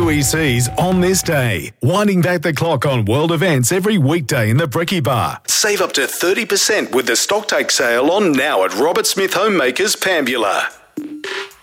WEC's On This Day, winding back the clock on world events every weekday in the Bricky Bar. Save up to 30% with the stocktake sale on now at Robert Smith Homemakers, Pambula.